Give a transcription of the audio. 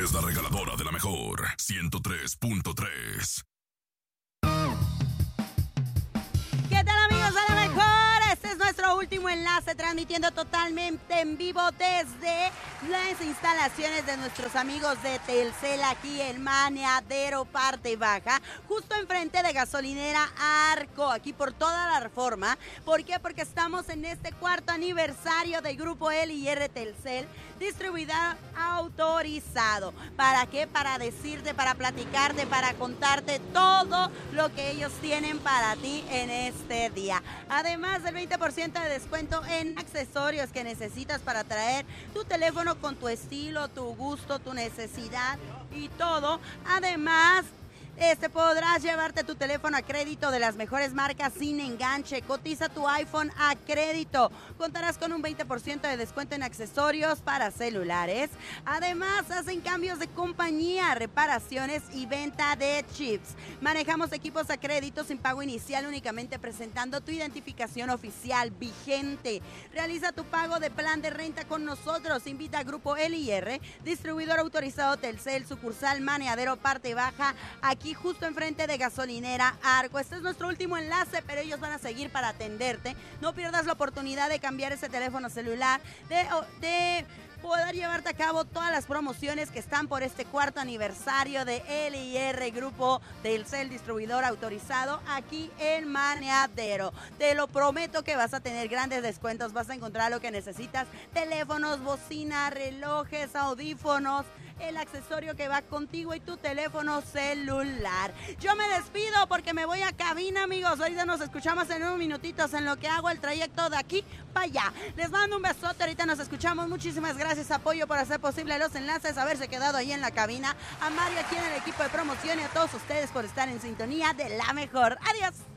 es la regaladora de la mejor 103.3. ¿Qué tal, amigos de la mejor? Este es nuestro último enlace, transmitiendo totalmente en vivo desde las instalaciones de nuestros amigos de Telcel, aquí en Maneadero, parte baja, justo enfrente de gasolinera Arco, aquí por toda la Reforma. ¿Por qué? Porque estamos en este cuarto aniversario del Grupo LIR Telcel, distribuidor autorizado. ¿Para qué? Para decirte, para platicarte, para contarte todo lo que ellos tienen para ti en este día. Además del 20% de descuento en accesorios que necesitas para traer tu teléfono con tu estilo, tu gusto, tu necesidad y todo. Además, podrás llevarte tu teléfono a crédito de las mejores marcas sin enganche. Cotiza tu iPhone a crédito. Contarás con un 20% de descuento en accesorios para celulares. Además, hacen cambios de compañía, reparaciones y venta de chips. Manejamos equipos a crédito sin pago inicial, únicamente presentando tu identificación oficial vigente. Realiza tu pago de plan de renta con nosotros. Invita a Grupo LIR, distribuidor autorizado Telcel, sucursal Maneadero, parte baja, aquí justo enfrente de gasolinera Arco. Este es nuestro último enlace, pero ellos van a seguir para atenderte. No pierdas la oportunidad de cambiar ese teléfono celular, de poder llevarte a cabo todas las promociones que están por este cuarto aniversario de LIR Grupo Telcel, distribuidor autorizado aquí en Maneadero. Te lo prometo que vas a tener grandes descuentos, vas a encontrar lo que necesitas: teléfonos, bocina, relojes, audífonos, el accesorio que va contigo y tu teléfono celular. Yo me despido porque me voy a cabina, amigos. Ahorita nos escuchamos en unos minutitos en lo que hago el trayecto de aquí para allá. Les mando un besote, ahorita nos escuchamos. Muchísimas gracias, apoyo, por hacer posible los enlaces, haberse quedado ahí en la cabina. A Mario aquí en el equipo de promoción y a todos ustedes por estar en sintonía de la mejor. Adiós.